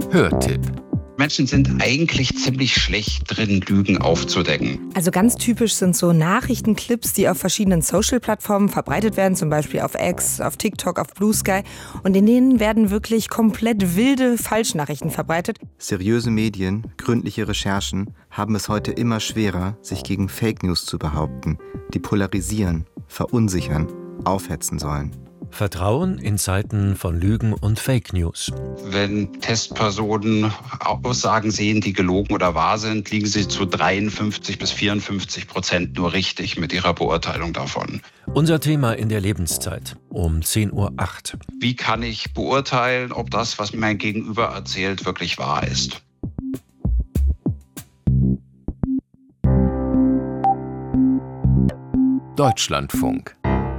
Hörtipp. Menschen sind eigentlich ziemlich schlecht drin, Lügen aufzudecken. Also ganz typisch sind so Nachrichtenclips, die auf verschiedenen Social-Plattformen verbreitet werden, zum Beispiel auf X, auf TikTok, auf Blue Sky. Und in denen werden wirklich komplett wilde Falschnachrichten verbreitet. Seriöse Medien, gründliche Recherchen haben es heute immer schwerer, sich gegen Fake News zu behaupten, die polarisieren, verunsichern, aufhetzen sollen. Vertrauen in Zeiten von Lügen und Fake News. Wenn Testpersonen Aussagen sehen, die gelogen oder wahr sind, liegen sie zu 53-54% nur richtig mit ihrer Beurteilung davon. Unser Thema in der Lebenszeit um 10:08 Uhr. Wie kann ich beurteilen, ob das, was mir mein Gegenüber erzählt, wirklich wahr ist? Deutschlandfunk.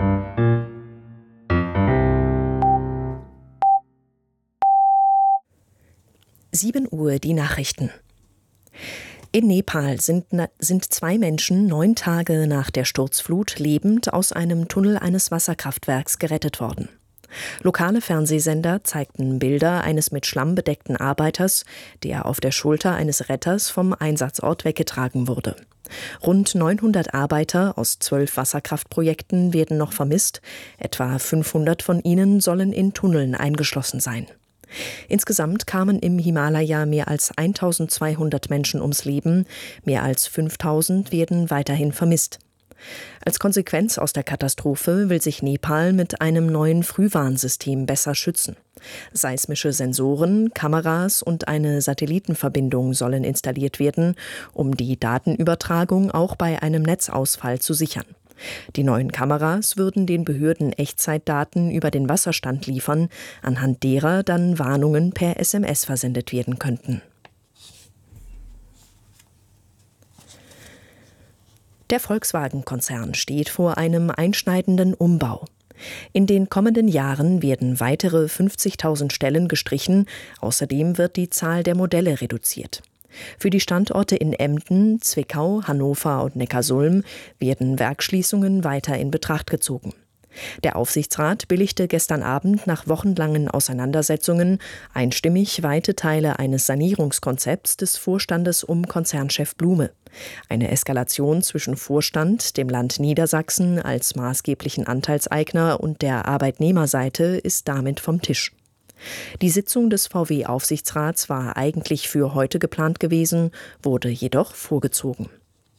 Uhr die Nachrichten. In Nepal sind 2 Menschen 9 Tage nach der Sturzflut lebend aus einem Tunnel eines Wasserkraftwerks gerettet worden. Lokale Fernsehsender zeigten Bilder eines mit Schlamm bedeckten Arbeiters, der auf der Schulter eines Retters vom Einsatzort weggetragen wurde. Rund 900 Arbeiter aus 12 Wasserkraftprojekten werden noch vermisst. Etwa 500 von ihnen sollen in Tunneln eingeschlossen sein. Insgesamt kamen im Himalaya mehr als 1200 Menschen ums Leben, mehr als 5000 werden weiterhin vermisst. Als Konsequenz aus der Katastrophe will sich Nepal mit einem neuen Frühwarnsystem besser schützen. Seismische Sensoren, Kameras und eine Satellitenverbindung sollen installiert werden, um die Datenübertragung auch bei einem Netzausfall zu sichern. Die neuen Kameras würden den Behörden Echtzeitdaten über den Wasserstand liefern, anhand derer dann Warnungen per SMS versendet werden könnten. Der Volkswagen-Konzern steht vor einem einschneidenden Umbau. In den kommenden Jahren werden weitere 50.000 Stellen gestrichen, außerdem wird die Zahl der Modelle reduziert. Für die Standorte in Emden, Zwickau, Hannover und Neckarsulm werden Werksschließungen weiter in Betracht gezogen. Der Aufsichtsrat billigte gestern Abend nach wochenlangen Auseinandersetzungen einstimmig weite Teile eines Sanierungskonzepts des Vorstandes um Konzernchef Blume. Eine Eskalation zwischen Vorstand, dem Land Niedersachsen als maßgeblichen Anteilseigner und der Arbeitnehmerseite ist damit vom Tisch. Die Sitzung des VW-Aufsichtsrats war eigentlich für heute geplant gewesen, wurde jedoch vorgezogen.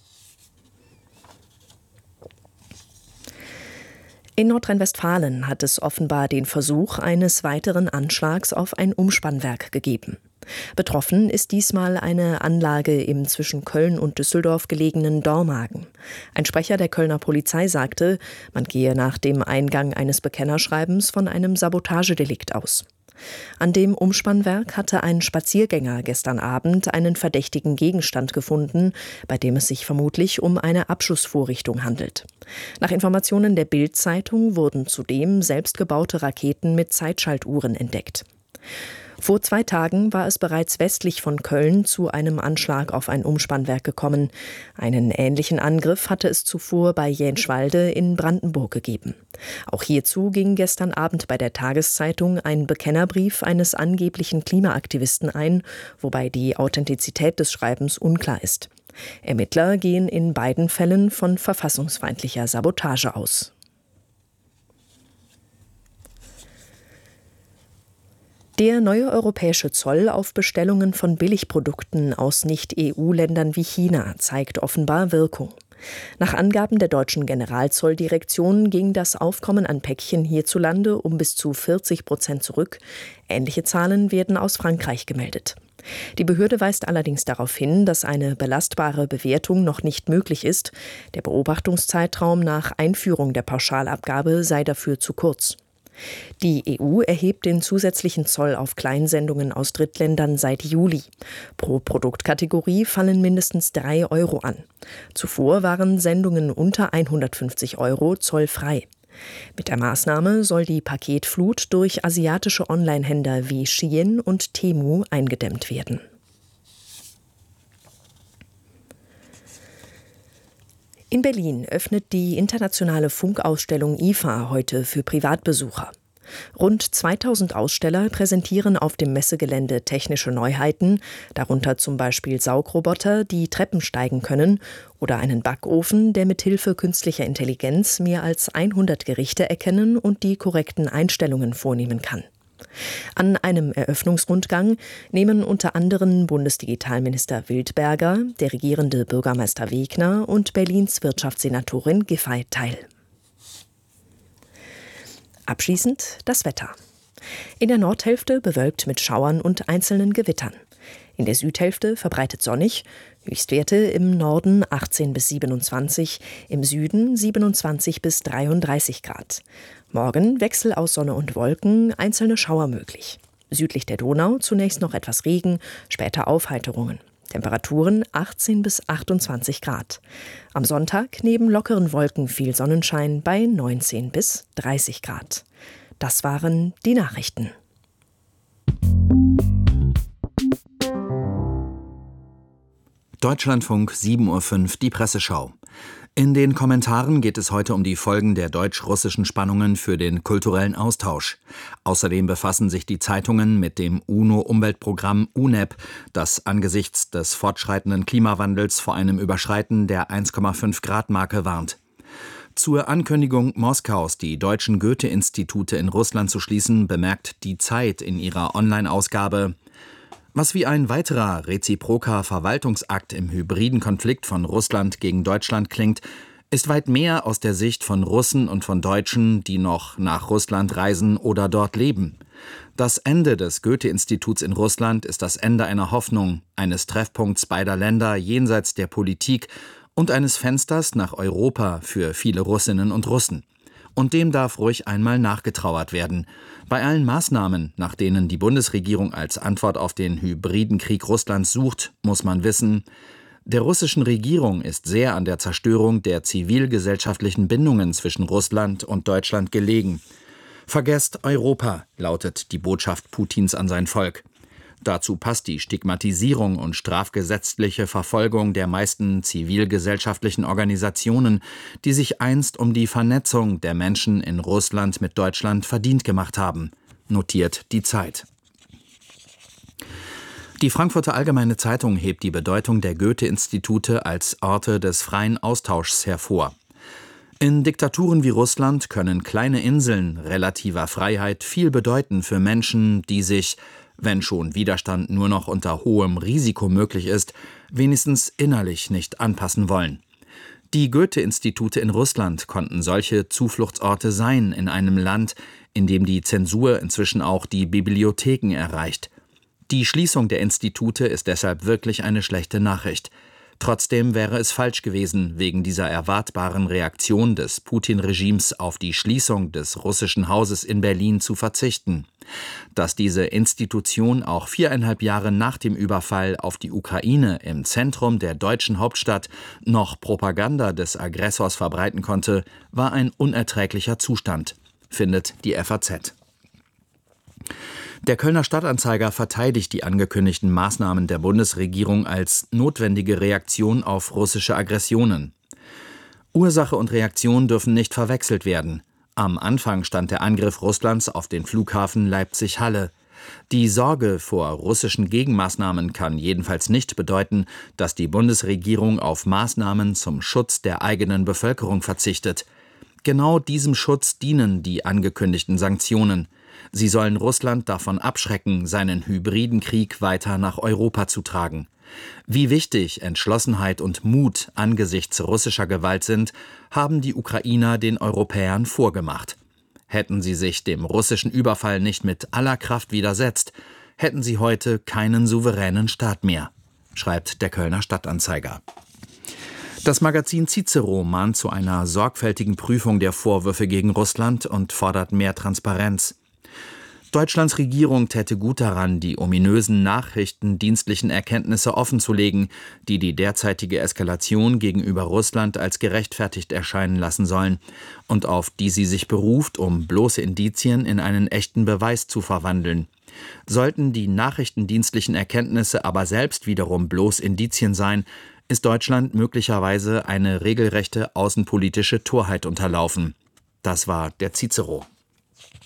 In Nordrhein-Westfalen hat es offenbar den Versuch eines weiteren Anschlags auf ein Umspannwerk gegeben. Betroffen ist diesmal eine Anlage im zwischen Köln und Düsseldorf gelegenen Dormagen. Ein Sprecher der Kölner Polizei sagte, man gehe nach dem Eingang eines Bekennerschreibens von einem Sabotagedelikt aus. An dem Umspannwerk hatte ein Spaziergänger gestern Abend einen verdächtigen Gegenstand gefunden, bei dem es sich vermutlich um eine Abschussvorrichtung handelt. Nach Informationen der Bild-Zeitung wurden zudem selbstgebaute Raketen mit Zeitschaltuhren entdeckt. Vor 2 Tagen war es bereits westlich von Köln zu einem Anschlag auf ein Umspannwerk gekommen. Einen ähnlichen Angriff hatte es zuvor bei Jänschwalde in Brandenburg gegeben. Auch hierzu ging gestern Abend bei der Tageszeitung ein Bekennerbrief eines angeblichen Klimaaktivisten ein, wobei die Authentizität des Schreibens unklar ist. Ermittler gehen in beiden Fällen von verfassungsfeindlicher Sabotage aus. Der neue europäische Zoll auf Bestellungen von Billigprodukten aus Nicht-EU-Ländern wie China zeigt offenbar Wirkung. Nach Angaben der deutschen Generalzolldirektion ging das Aufkommen an Päckchen hierzulande um bis zu 40% zurück. Ähnliche Zahlen werden aus Frankreich gemeldet. Die Behörde weist allerdings darauf hin, dass eine belastbare Bewertung noch nicht möglich ist. Der Beobachtungszeitraum nach Einführung der Pauschalabgabe sei dafür zu kurz. Die EU erhebt den zusätzlichen Zoll auf Kleinsendungen aus Drittländern seit Juli. Pro Produktkategorie fallen mindestens 3 Euro an. Zuvor waren Sendungen unter 150 Euro zollfrei. Mit der Maßnahme soll die Paketflut durch asiatische Onlinehändler wie Shein und Temu eingedämmt werden. In Berlin öffnet die internationale Funkausstellung IFA heute für Privatbesucher. Rund 2000 Aussteller präsentieren auf dem Messegelände technische Neuheiten, darunter zum Beispiel Saugroboter, die Treppen steigen können, oder einen Backofen, der mit Hilfe künstlicher Intelligenz mehr als 100 Gerichte erkennen und die korrekten Einstellungen vornehmen kann. An einem Eröffnungsrundgang nehmen unter anderem Bundesdigitalminister Wildberger, der regierende Bürgermeister Wegner und Berlins Wirtschaftssenatorin Giffey teil. Abschließend das Wetter. In der Nordhälfte bewölkt mit Schauern und einzelnen Gewittern. In der Südhälfte verbreitet sonnig, Höchstwerte im Norden 18 bis 27, im Süden 27 bis 33 Grad. Morgen Wechsel aus Sonne und Wolken, einzelne Schauer möglich. Südlich der Donau zunächst noch etwas Regen, später Aufheiterungen. Temperaturen 18 bis 28 Grad. Am Sonntag neben lockeren Wolken viel Sonnenschein bei 19 bis 30 Grad. Das waren die Nachrichten. Deutschlandfunk 7:05 Uhr, die Presseschau. In den Kommentaren geht es heute um die Folgen der deutsch-russischen Spannungen für den kulturellen Austausch. Außerdem befassen sich die Zeitungen mit dem UNO-Umweltprogramm UNEP, das angesichts des fortschreitenden Klimawandels vor einem Überschreiten der 1,5-Grad-Marke warnt. Zur Ankündigung Moskaus, die deutschen Goethe-Institute in Russland zu schließen, bemerkt die Zeit in ihrer Online-Ausgabe: Was wie ein weiterer reziproker Verwaltungsakt im hybriden Konflikt von Russland gegen Deutschland klingt, ist weit mehr aus der Sicht von Russen und von Deutschen, die noch nach Russland reisen oder dort leben. Das Ende des Goethe-Instituts in Russland ist das Ende einer Hoffnung, eines Treffpunkts beider Länder jenseits der Politik und eines Fensters nach Europa für viele Russinnen und Russen. Und dem darf ruhig einmal nachgetrauert werden. Bei allen Maßnahmen, nach denen die Bundesregierung als Antwort auf den hybriden Krieg Russlands sucht, muss man wissen, der russischen Regierung ist sehr an der Zerstörung der zivilgesellschaftlichen Bindungen zwischen Russland und Deutschland gelegen. Vergesst Europa, lautet die Botschaft Putins an sein Volk. Dazu passt die Stigmatisierung und strafgesetzliche Verfolgung der meisten zivilgesellschaftlichen Organisationen, die sich einst um die Vernetzung der Menschen in Russland mit Deutschland verdient gemacht haben, notiert die Zeit. Die Frankfurter Allgemeine Zeitung hebt die Bedeutung der Goethe-Institute als Orte des freien Austauschs hervor. In Diktaturen wie Russland können kleine Inseln relativer Freiheit viel bedeuten für Menschen, die sich, wenn schon Widerstand nur noch unter hohem Risiko möglich ist, wenigstens innerlich nicht anpassen wollen. Die Goethe-Institute in Russland konnten solche Zufluchtsorte sein in einem Land, in dem die Zensur inzwischen auch die Bibliotheken erreicht. Die Schließung der Institute ist deshalb wirklich eine schlechte Nachricht. Trotzdem wäre es falsch gewesen, wegen dieser erwartbaren Reaktion des Putin-Regimes auf die Schließung des russischen Hauses in Berlin zu verzichten. Dass diese Institution auch 4,5 Jahre nach dem Überfall auf die Ukraine im Zentrum der deutschen Hauptstadt noch Propaganda des Aggressors verbreiten konnte, war ein unerträglicher Zustand, findet die FAZ. Der Kölner Stadtanzeiger verteidigt die angekündigten Maßnahmen der Bundesregierung als notwendige Reaktion auf russische Aggressionen. Ursache und Reaktion dürfen nicht verwechselt werden. Am Anfang stand der Angriff Russlands auf den Flughafen Leipzig-Halle. Die Sorge vor russischen Gegenmaßnahmen kann jedenfalls nicht bedeuten, dass die Bundesregierung auf Maßnahmen zum Schutz der eigenen Bevölkerung verzichtet. Genau diesem Schutz dienen die angekündigten Sanktionen. Sie sollen Russland davon abschrecken, seinen hybriden Krieg weiter nach Europa zu tragen. Wie wichtig Entschlossenheit und Mut angesichts russischer Gewalt sind, haben die Ukrainer den Europäern vorgemacht. Hätten sie sich dem russischen Überfall nicht mit aller Kraft widersetzt, hätten sie heute keinen souveränen Staat mehr, schreibt der Kölner Stadtanzeiger. Das Magazin Cicero mahnt zu einer sorgfältigen Prüfung der Vorwürfe gegen Russland und fordert mehr Transparenz. Deutschlands Regierung täte gut daran, die ominösen nachrichtendienstlichen Erkenntnisse offenzulegen, die die derzeitige Eskalation gegenüber Russland als gerechtfertigt erscheinen lassen sollen und auf die sie sich beruft, um bloße Indizien in einen echten Beweis zu verwandeln. Sollten die nachrichtendienstlichen Erkenntnisse aber selbst wiederum bloß Indizien sein, ist Deutschland möglicherweise eine regelrechte außenpolitische Torheit unterlaufen. Das war der Cicero.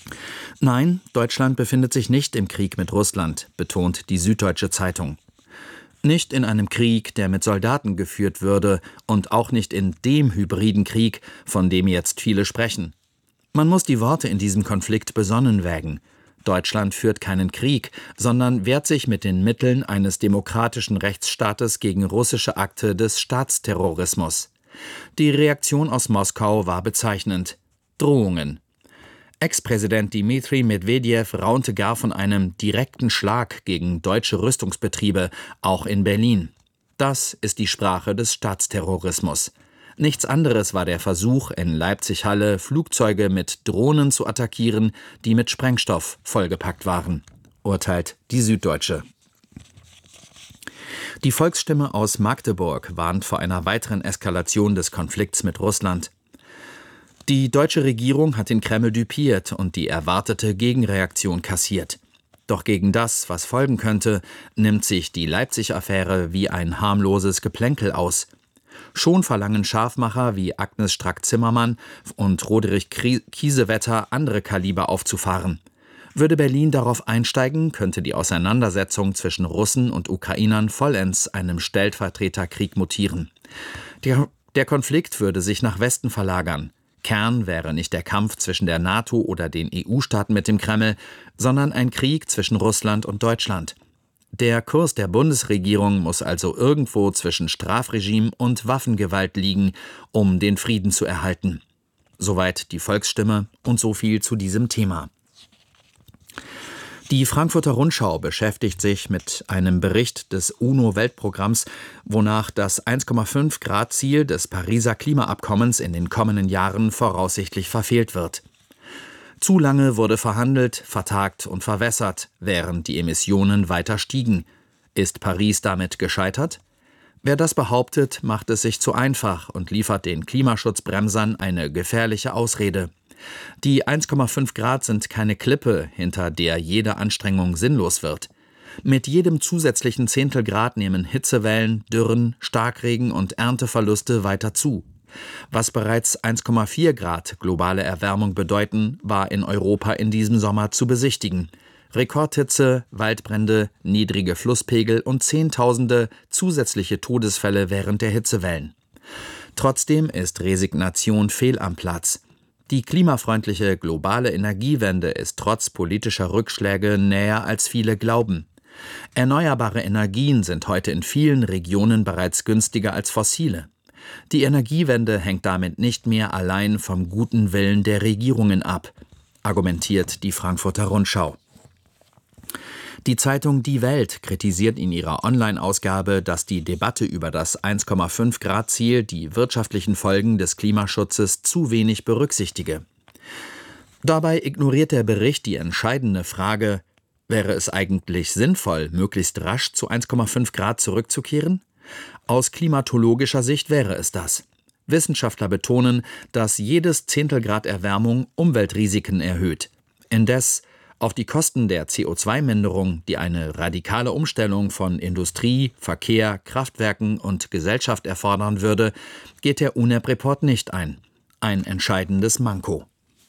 Nein, Deutschland befindet sich nicht im Krieg mit Russland, betont die Süddeutsche Zeitung. Nicht in einem Krieg, der mit Soldaten geführt würde, und auch nicht in dem hybriden Krieg, von dem jetzt viele sprechen. Man muss die Worte in diesem Konflikt besonnen wägen. Deutschland führt keinen Krieg, sondern wehrt sich mit den Mitteln eines demokratischen Rechtsstaates gegen russische Akte des Staatsterrorismus. Die Reaktion aus Moskau war bezeichnend. Drohungen. Ex-Präsident Dmitri Medwedew raunte gar von einem direkten Schlag gegen deutsche Rüstungsbetriebe, auch in Berlin. Das ist die Sprache des Staatsterrorismus. Nichts anderes war der Versuch, in Leipzig-Halle Flugzeuge mit Drohnen zu attackieren, die mit Sprengstoff vollgepackt waren, urteilt die Süddeutsche. Die Volksstimme aus Magdeburg warnt vor einer weiteren Eskalation des Konflikts mit Russland. Die deutsche Regierung hat den Kreml düpiert und die erwartete Gegenreaktion kassiert. Doch gegen das, was folgen könnte, nimmt sich die Leipzig-Affäre wie ein harmloses Geplänkel aus. Schon verlangen Scharfmacher wie Agnes Strack-Zimmermann und Roderich Kiesewetter andere Kaliber aufzufahren. Würde Berlin darauf einsteigen, könnte die Auseinandersetzung zwischen Russen und Ukrainern vollends einem Stellvertreterkrieg mutieren. Der Konflikt würde sich nach Westen verlagern. Kern wäre nicht der Kampf zwischen der NATO oder den EU-Staaten mit dem Kreml, sondern ein Krieg zwischen Russland und Deutschland. Der Kurs der Bundesregierung muss also irgendwo zwischen Strafregime und Waffengewalt liegen, um den Frieden zu erhalten. Soweit die Volksstimme und so viel zu diesem Thema. Die Frankfurter Rundschau beschäftigt sich mit einem Bericht des UNO-Weltprogramms, wonach das 1,5-Grad-Ziel des Pariser Klimaabkommens in den kommenden Jahren voraussichtlich verfehlt wird. Zu lange wurde verhandelt, vertagt und verwässert, während die Emissionen weiter stiegen. Ist Paris damit gescheitert? Wer das behauptet, macht es sich zu einfach und liefert den Klimaschutzbremsern eine gefährliche Ausrede. Die 1,5 Grad sind keine Klippe, hinter der jede Anstrengung sinnlos wird. Mit jedem zusätzlichen Zehntelgrad nehmen Hitzewellen, Dürren, Starkregen und Ernteverluste weiter zu. Was bereits 1,4 Grad globale Erwärmung bedeuten, war in Europa in diesem Sommer zu besichtigen. Rekordhitze, Waldbrände, niedrige Flusspegel und Zehntausende zusätzliche Todesfälle während der Hitzewellen. Trotzdem ist Resignation fehl am Platz. Die klimafreundliche globale Energiewende ist trotz politischer Rückschläge näher als viele glauben. Erneuerbare Energien sind heute in vielen Regionen bereits günstiger als fossile. Die Energiewende hängt damit nicht mehr allein vom guten Willen der Regierungen ab, argumentiert die Frankfurter Rundschau. Die Zeitung Die Welt kritisiert in ihrer Online-Ausgabe, dass die Debatte über das 1,5-Grad-Ziel die wirtschaftlichen Folgen des Klimaschutzes zu wenig berücksichtige. Dabei ignoriert der Bericht die entscheidende Frage: Wäre es eigentlich sinnvoll, möglichst rasch zu 1,5 Grad zurückzukehren? Aus klimatologischer Sicht wäre es das. Wissenschaftler betonen, dass jedes Zehntelgrad Erwärmung Umweltrisiken erhöht. Indes auf die Kosten der CO2-Minderung, die eine radikale Umstellung von Industrie, Verkehr, Kraftwerken und Gesellschaft erfordern würde, geht der UNEP-Report nicht ein. Ein entscheidendes Manko.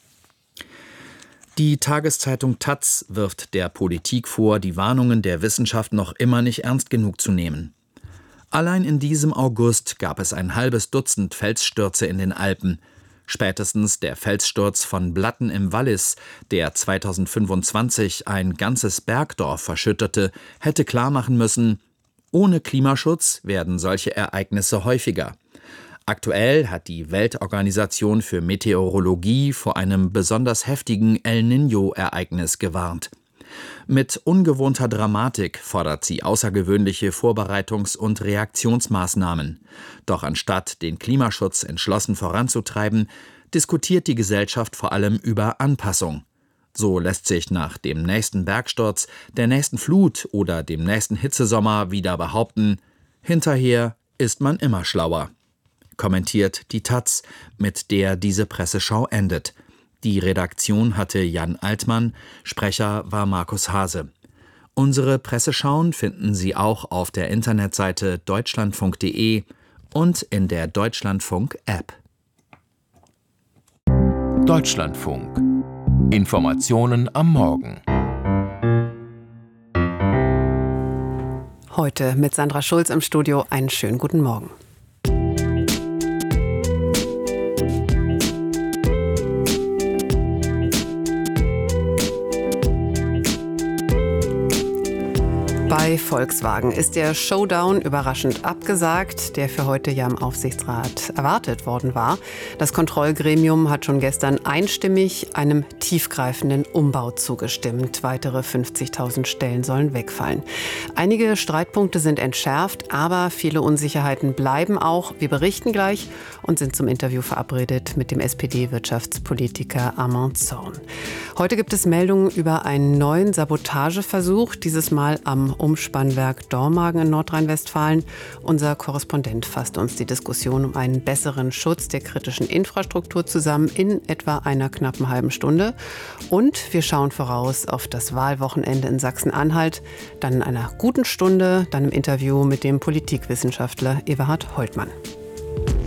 Die Tageszeitung taz wirft der Politik vor, die Warnungen der Wissenschaft noch immer nicht ernst genug zu nehmen. Allein in diesem August gab es ein halbes Dutzend Felsstürze in den Alpen. Spätestens der Felssturz von Blatten im Wallis, der 2025 ein ganzes Bergdorf verschüttete, hätte klarmachen müssen: Ohne Klimaschutz werden solche Ereignisse häufiger. Aktuell hat die Weltorganisation für Meteorologie vor einem besonders heftigen El Niño-Ereignis gewarnt. Mit ungewohnter Dramatik fordert sie außergewöhnliche Vorbereitungs- und Reaktionsmaßnahmen. Doch anstatt den Klimaschutz entschlossen voranzutreiben, diskutiert die Gesellschaft vor allem über Anpassung. So lässt sich nach dem nächsten Bergsturz, der nächsten Flut oder dem nächsten Hitzesommer wieder behaupten: Hinterher ist man immer schlauer. Kommentiert die taz, mit der diese Presseschau endet. Die Redaktion hatte Jan Altmann, Sprecher war Markus Hase. Unsere Presseschauen finden Sie auch auf der Internetseite deutschlandfunk.de und in der Deutschlandfunk-App. Deutschlandfunk Informationen am Morgen. Heute mit Sandra Schulz im Studio. Einen schönen guten Morgen. Bei Volkswagen ist der Showdown überraschend abgesagt, der für heute ja im Aufsichtsrat erwartet worden war. Das Kontrollgremium hat schon gestern einstimmig einem tiefgreifenden Umbau zugestimmt. Weitere 50.000 Stellen sollen wegfallen. Einige Streitpunkte sind entschärft, aber viele Unsicherheiten bleiben auch. Wir berichten gleich und sind zum Interview verabredet mit dem SPD-Wirtschaftspolitiker Armand Zorn. Heute gibt es Meldungen über einen neuen Sabotageversuch, dieses Mal am Umspannwerk Dormagen in Nordrhein-Westfalen. Unser Korrespondent fasst uns die Diskussion um einen besseren Schutz der kritischen Infrastruktur zusammen in etwa einer knappen halben Stunde. Und wir schauen voraus auf das Wahlwochenende in Sachsen-Anhalt. Dann in einer guten Stunde, dann im Interview mit dem Politikwissenschaftler Eberhard Holtmann.